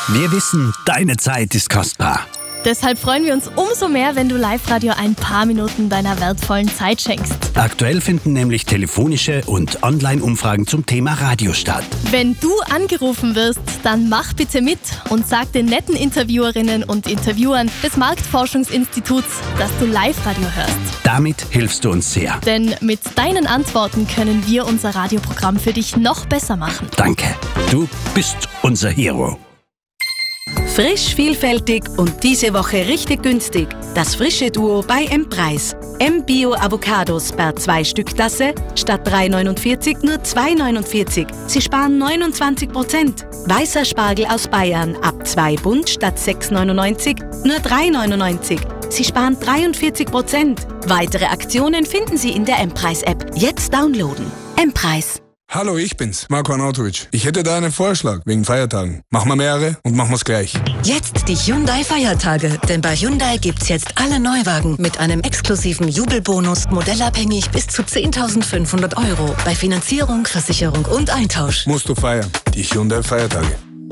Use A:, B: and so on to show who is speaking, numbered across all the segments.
A: Wir wissen, deine Zeit ist kostbar.
B: Deshalb freuen wir uns umso mehr, wenn du Live-Radio ein paar Minuten deiner wertvollen Zeit schenkst.
A: Aktuell finden nämlich telefonische und Online-Umfragen zum Thema Radio statt.
B: Wenn du angerufen wirst, dann mach bitte mit und sag den netten Interviewerinnen und Interviewern des Marktforschungsinstituts, dass du Live-Radio hörst.
A: Damit hilfst du uns sehr.
B: Denn mit deinen Antworten können wir unser Radioprogramm für dich noch besser machen.
A: Danke. Du bist unser Hero.
C: Frisch, vielfältig und diese Woche richtig günstig. Das frische Duo bei M-Preis. M-Bio Avocados per 2 Stück Tasse statt 3,49 nur 2,49. Sie sparen 29%. Weißer Spargel aus Bayern ab 2 Bund statt 6,99 nur 3,99. Sie sparen 43%. Weitere Aktionen finden Sie in der M-Preis-App. Jetzt downloaden. M-Preis.
D: Hallo, ich bin's, Marko Arnautovic. Ich hätte da einen Vorschlag wegen Feiertagen. Machen wir mehrere und machen wir's gleich.
E: Jetzt die Hyundai-Feiertage. Denn bei Hyundai gibt's jetzt alle Neuwagen mit einem exklusiven Jubelbonus, modellabhängig bis zu 10.500 €. Bei Finanzierung, Versicherung und Eintausch.
D: Musst du feiern. Die Hyundai-Feiertage.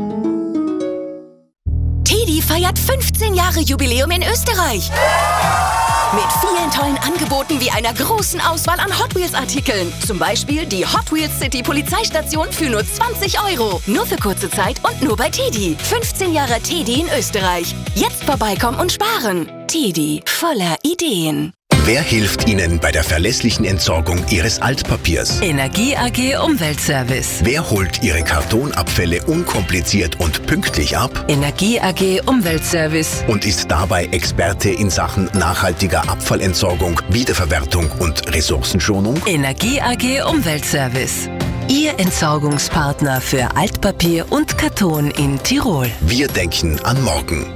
F: TEDi feiert 15 Jahre Jubiläum in Österreich. Mit vielen tollen Angeboten wie einer großen Auswahl an Hot Wheels-Artikeln. Zum Beispiel die Hot Wheels City Polizeistation für nur 20 €. Nur für kurze Zeit und nur bei TEDi. 15 Jahre TEDi in Österreich. Jetzt vorbeikommen und sparen. TEDi, voller Ideen.
G: Wer hilft Ihnen bei der verlässlichen Entsorgung Ihres Altpapiers?
C: Energie AG Umweltservice.
G: Wer holt Ihre Kartonabfälle unkompliziert und pünktlich ab?
C: Energie AG Umweltservice.
G: Und ist dabei Experte in Sachen nachhaltiger Abfallentsorgung, Wiederverwertung und Ressourcenschonung?
C: Energie AG Umweltservice. Ihr Entsorgungspartner für Altpapier und Karton in Tirol.
G: Wir denken an morgen.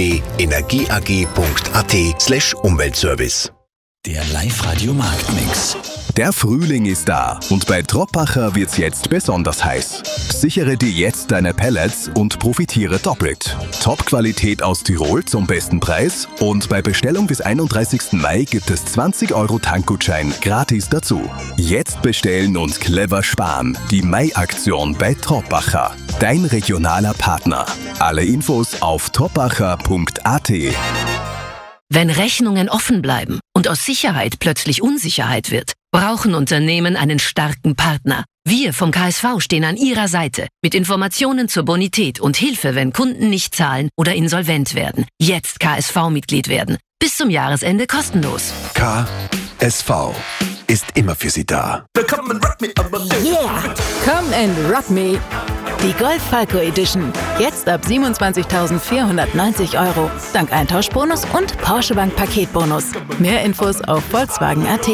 G: www.energieag.at/Umweltservice.
A: Der Live-Radio-Marktmix.
H: Der Frühling ist da und bei Troppacher wird's jetzt besonders heiß. Sichere dir jetzt deine Pellets und profitiere doppelt. Top-Qualität aus Tirol zum besten Preis und bei Bestellung bis 31. Mai gibt es 20 € Tankgutschein gratis dazu. Jetzt bestellen und clever sparen. Die Mai-Aktion bei Troppacher. Dein regionaler Partner. Alle Infos auf troppacher.at.
C: Wenn Rechnungen offen bleiben und aus Sicherheit plötzlich Unsicherheit wird, brauchen Unternehmen einen starken Partner. Wir vom KSV stehen an Ihrer Seite mit Informationen zur Bonität und Hilfe, wenn Kunden nicht zahlen oder insolvent werden. Jetzt KSV-Mitglied werden. Bis zum Jahresende kostenlos.
H: KSV ist immer für Sie da.
I: Yeah! Come and rock me! Die Golf Falco Edition. Jetzt ab 27.490 €. Dank Eintauschbonus und Porsche Bank Paketbonus. Mehr Infos auf Volkswagen.at.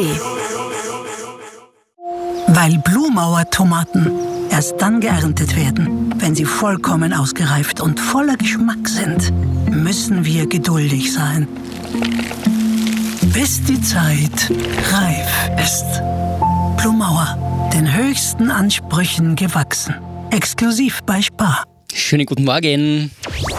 J: Weil Blumauer Tomaten erst dann geerntet werden, wenn sie vollkommen ausgereift und voller Geschmack sind, müssen wir geduldig sein. Bis die Zeit reif ist. Blumauer, den höchsten Ansprüchen gewachsen. Exklusiv bei Spar.
K: Schönen guten Morgen.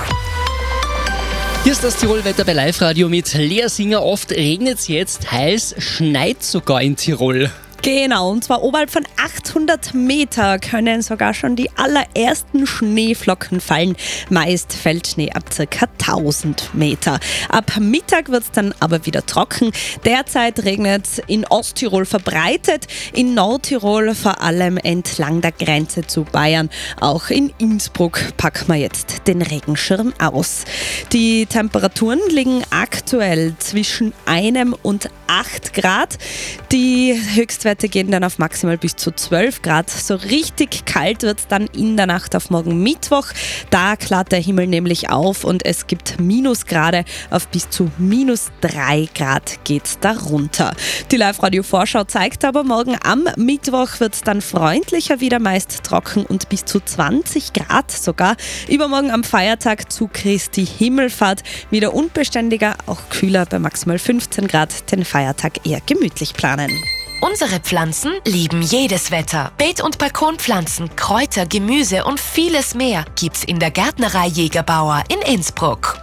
K: Hier ist das Tirol-Wetter bei Live-Radio mit Lea Singer. Oft regnet es jetzt, heiß, schneit sogar in Tirol.
L: Genau, und zwar oberhalb von 800 Meter können sogar schon die allerersten Schneeflocken fallen. Meist fällt Schnee ab ca. 1000 Meter. Ab Mittag wird es dann aber wieder trocken. Derzeit regnet es in Osttirol verbreitet, in Nordtirol vor allem entlang der Grenze zu Bayern. Auch in Innsbruck packen wir jetzt den Regenschirm aus. Die Temperaturen liegen aktuell zwischen 1 und 8 Grad. Die Höchstwerte gehen dann auf maximal bis zu 12 Grad. So richtig kalt wird es dann in der Nacht auf morgen Mittwoch. Da klart der Himmel nämlich auf und es gibt Minusgrade. Auf bis zu -3 Grad geht es da runter. Die Live-Radio-Vorschau zeigt aber, morgen am Mittwoch wird es dann freundlicher, wieder meist trocken und bis zu 20 Grad sogar. Übermorgen am Feiertag zu Christi Himmelfahrt wieder unbeständiger, auch kühler bei maximal 15 Grad. Den Feiertag eher gemütlich planen.
F: Unsere Pflanzen lieben jedes Wetter. Beet- und Balkonpflanzen, Kräuter, Gemüse und vieles mehr gibt's in der Gärtnerei Jägerbauer in Innsbruck.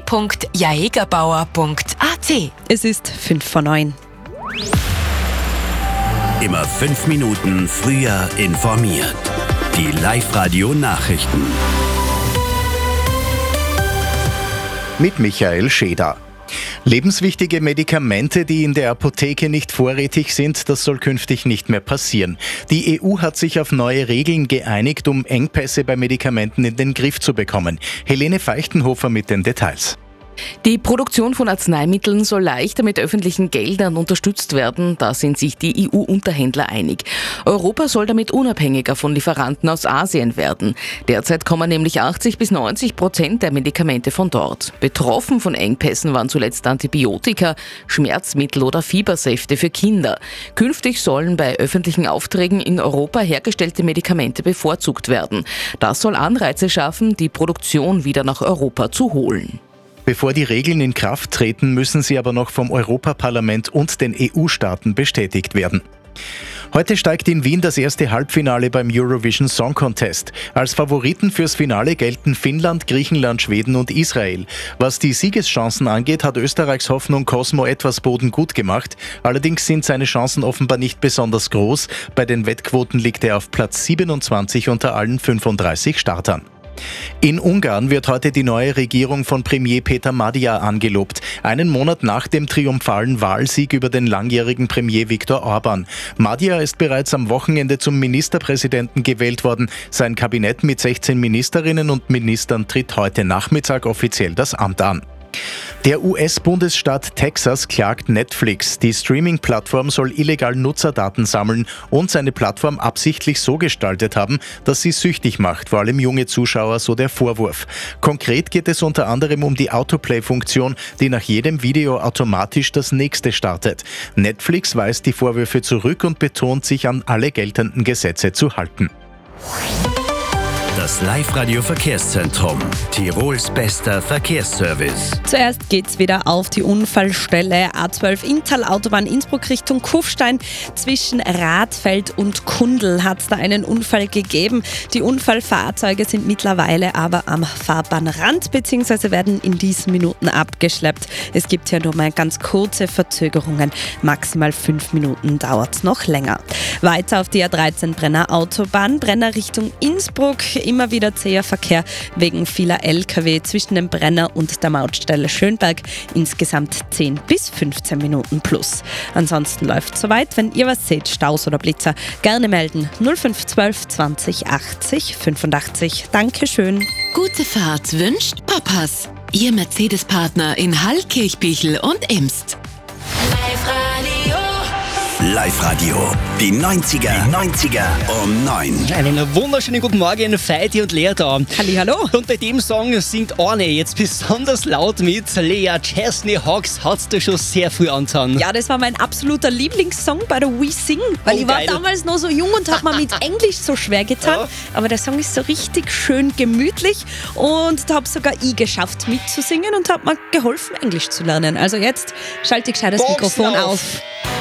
F: www.jaegerbauer.at.
L: Es ist 5:09.
A: Immer 5 Minuten früher informiert. Die Live-Radio-Nachrichten.
M: mit Michael Scheder. Lebenswichtige Medikamente, die in der Apotheke nicht vorrätig sind, das soll künftig nicht mehr passieren. Die EU hat sich auf neue Regeln geeinigt, um Engpässe bei Medikamenten in den Griff zu bekommen. Helene Feichtenhofer mit den Details.
N: Die Produktion von Arzneimitteln soll leichter mit öffentlichen Geldern unterstützt werden. Da sind sich die EU-Unterhändler einig. Europa soll damit unabhängiger von Lieferanten aus Asien werden. Derzeit kommen nämlich 80-90% der Medikamente von dort. Betroffen von Engpässen waren zuletzt Antibiotika, Schmerzmittel oder Fiebersäfte für Kinder. Künftig sollen bei öffentlichen Aufträgen in Europa hergestellte Medikamente bevorzugt werden. Das soll Anreize schaffen, die Produktion wieder nach Europa zu holen.
M: Bevor die Regeln in Kraft treten, müssen sie aber noch vom Europaparlament und den EU-Staaten bestätigt werden. Heute steigt in Wien das erste Halbfinale beim Eurovision Song Contest. Als Favoriten fürs Finale gelten Finnland, Griechenland, Schweden und Israel. Was die Siegeschancen angeht, hat Österreichs Hoffnung Cosmo etwas Boden gut gemacht. Allerdings sind seine Chancen offenbar nicht besonders groß. Bei den Wettquoten liegt er auf Platz 27 unter allen 35 Startern. In Ungarn wird heute die neue Regierung von Premier Peter Magyar angelobt, einen Monat nach dem triumphalen Wahlsieg über den langjährigen Premier Viktor Orbán. Magyar ist bereits am Wochenende zum Ministerpräsidenten gewählt worden. Sein Kabinett mit 16 Ministerinnen und Ministern tritt heute Nachmittag offiziell das Amt an. Der US-Bundesstaat Texas klagt Netflix. Die Streaming-Plattform soll illegal Nutzerdaten sammeln und seine Plattform absichtlich so gestaltet haben, dass sie süchtig macht, vor allem junge Zuschauer, so der Vorwurf. Konkret geht es unter anderem um die Autoplay-Funktion, die nach jedem Video automatisch das nächste startet. Netflix weist die Vorwürfe zurück und betont, sich an alle geltenden Gesetze zu halten.
A: Das Live-Radio-Verkehrszentrum. Tirols bester Verkehrsservice.
L: Zuerst geht's wieder auf die Unfallstelle A12 Inntal, Autobahn Innsbruck Richtung Kufstein. Zwischen Radfeld und Kundl hat es da einen Unfall gegeben. Die Unfallfahrzeuge sind mittlerweile aber am Fahrbahnrand bzw. werden in diesen Minuten abgeschleppt. Es gibt hier nur mal ganz kurze Verzögerungen. Maximal 5 Minuten dauert es noch länger. Weiter auf die A13 Brenner Autobahn, Brenner Richtung Innsbruck. Immer wieder zäher Verkehr wegen vieler LKW zwischen dem Brenner und der Mautstelle Schönberg. Insgesamt 10 bis 15 Minuten plus. Ansonsten läuft es soweit. Wenn ihr was seht, Staus oder Blitzer, gerne melden. 0512 20 80 85. Dankeschön.
O: Gute Fahrt wünscht Papas. Ihr Mercedes-Partner in Hall, Kirchbichel und Imst.
A: Live-Radio. Die 90er um 9.
K: Einen wunderschönen guten Morgen, Feiti und Lea da.
L: Hallihallo.
K: Und bei dem Song singt Arne jetzt besonders laut mit. Lea, Chesney Hawks hat's dir schon sehr früh angetan.
L: Ja, das war mein absoluter Lieblingssong bei der We Sing, weil ich war damals noch so jung und habe mir mit Englisch so schwer getan. Ja. Aber der Song ist so richtig schön gemütlich und da habe sogar ich geschafft mitzusingen und habe mir geholfen, Englisch zu lernen. Also jetzt schalte ich gescheit das Mikrofon auf.